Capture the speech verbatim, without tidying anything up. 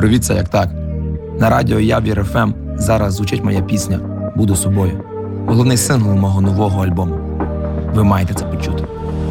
Привіт, це як так. На радіо Явір еф ем зараз звучить моя пісня «Буду собою». Головний сингл мого нового альбому. Ви маєте це почути.